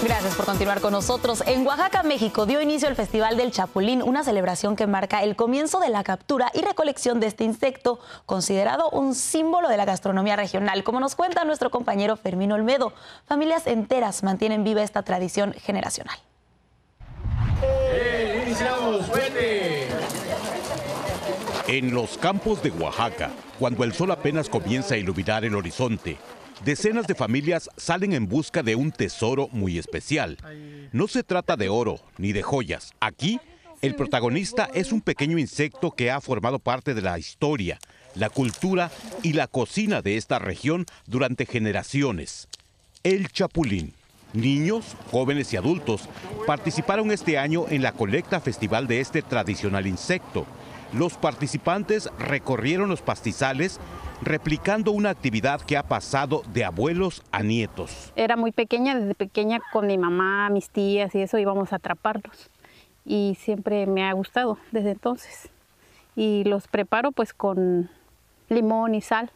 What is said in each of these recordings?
Gracias por continuar con nosotros. En Oaxaca, México, dio inicio el Festival del Chapulín, una celebración que marca el comienzo de la captura y recolección de este insecto, considerado un símbolo de la gastronomía regional. Como nos cuenta nuestro compañero Fermín Olmedo, familias enteras mantienen viva esta tradición generacional. ¡Iniciamos! ¡Fuerte! En los campos de Oaxaca, cuando el sol apenas comienza a iluminar el horizonte, decenas de familias salen en busca de un tesoro muy especial. No se trata de oro ni de joyas. Aquí, el protagonista es un pequeño insecto que ha formado parte de la historia, la cultura y la cocina de esta región durante generaciones. El chapulín. Niños, jóvenes y adultos participaron este año en la colecta festival de este tradicional insecto. Los participantes recorrieron los pastizales replicando una actividad que ha pasado de abuelos a nietos. Era muy pequeña, desde pequeña con mi mamá, mis tías y eso íbamos a atraparlos. Y siempre me ha gustado desde entonces. Y los preparo pues con limón y sal,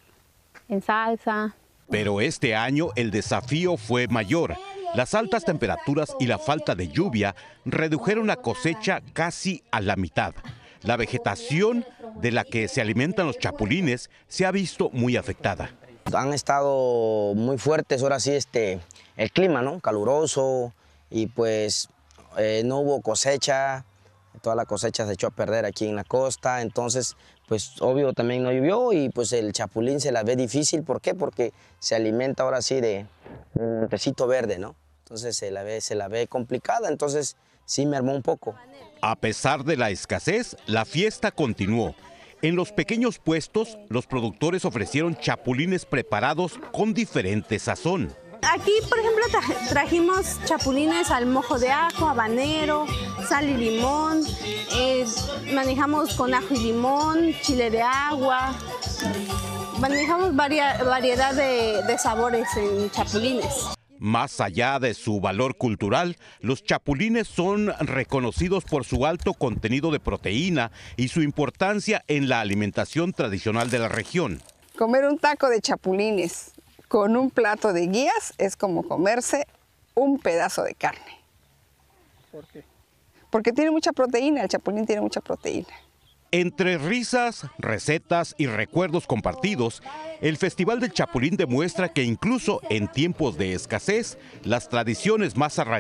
en salsa. Pero este año el desafío fue mayor. Las altas temperaturas y la falta de lluvia redujeron la cosecha casi a la mitad. La vegetación de la que se alimentan los chapulines se ha visto muy afectada. Han estado muy fuertes ahora sí el clima, ¿no? Caluroso, y pues no hubo cosecha, toda la cosecha se echó a perder aquí en la costa, entonces pues obvio también no llovió y pues el chapulín se la ve difícil. ¿Por qué? Porque se alimenta ahora sí de un montecito verde, ¿no? Entonces se la ve complicada, entonces sí me armó un poco. A pesar de la escasez, la fiesta continuó. En los pequeños puestos, los productores ofrecieron chapulines preparados con diferente sazón. Aquí, por ejemplo, trajimos chapulines al mojo de ajo, habanero, sal y limón. Manejamos con ajo y limón, chile de agua. Manejamos variedad de sabores en chapulines. Más allá de su valor cultural, los chapulines son reconocidos por su alto contenido de proteína y su importancia en la alimentación tradicional de la región. Comer un taco de chapulines con un plato de guías es como comerse un pedazo de carne. ¿Por qué? Porque tiene mucha proteína, el chapulín tiene mucha proteína. Entre risas, recetas y recuerdos compartidos, el Festival del Chapulín demuestra que incluso en tiempos de escasez, las tradiciones más arraigadas